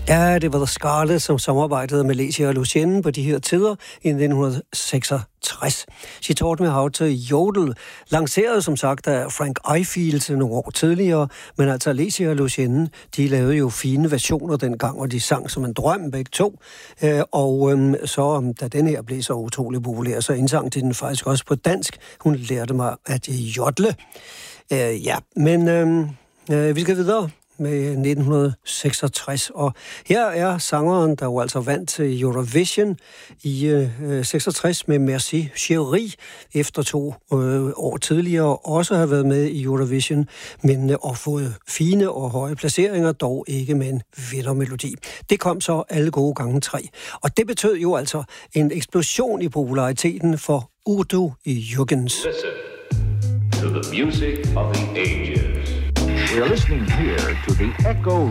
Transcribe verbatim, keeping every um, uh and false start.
Ja, det var The Scarlet, som samarbejdede med Lecia og Lucienne på de her tider i nitten seksogtres. She Taught Me How to Yodel lancerede som sagt af Frank Ifield nogle år tidligere, men altså Lecia og Lucienne, de lavede jo fine versioner dengang, og de sang som en drøm begge to. Og øhm, så da den her blev så utrolig populær, så indsang de den faktisk også på dansk. Hun lærte mig at jodle. Øh, ja, men øhm, øh, vi skal videre med nitten seksogtres, og her er sangeren, der jo altså vandt til Eurovision i øh, seksogtres med Merci Chérie, efter to øh, år tidligere også har været med i Eurovision, men øh, og fået fine og høje placeringer, dog ikke med en vindermelodi. Det kom så alle gode gange tre, og det betød jo altså en eksplosion i populariteten for Udo Jürgens. Listen to the music of the ages. We are listening here to the echo